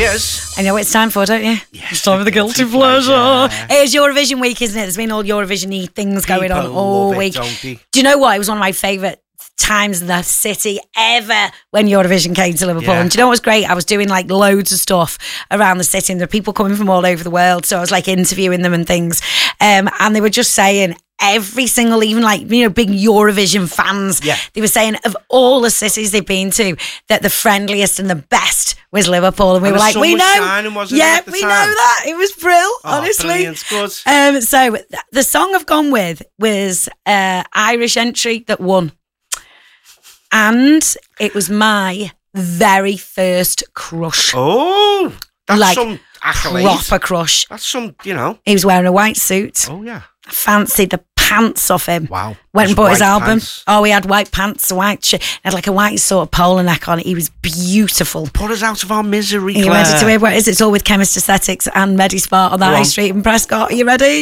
is. I know what it's time for, don't you? Yes, It's time for the guilty pleasure. It's Eurovision week, isn't it? There's been all Eurovision-y things going on all week. Don't Do you know what? It was one of my favourite times in the city ever when Eurovision came to Liverpool. Yeah. And do you know what was great? I was doing like loads of stuff around the city, and there were people coming from all over the world. So I was like interviewing them and things. And they were just saying every single, even like, you know, big Eurovision fans, they were saying of all the cities they've been to, that the friendliest and the best was Liverpool. And we were like, we know. Shining, wasn't it, yeah, at the we time? know that. It was brill, honestly. Brilliant, good. So the song I've gone with was Irish entry that won. And it was my very first crush. Oh, that's Like, some accolade. Proper crush. That's some, you know. He was wearing a white suit. Oh, yeah. I fancied the pants off him. Wow. Went and bought his White album. pants. Oh, he had white pants, a white shirt. He had like a white sort of polo neck on it. He was beautiful. Put us out of our misery, Are you Claire. ready to hear what it is? It's all with Chemist Aesthetics and Medi Spa on the Go High on. Street in Prescott. Are you ready?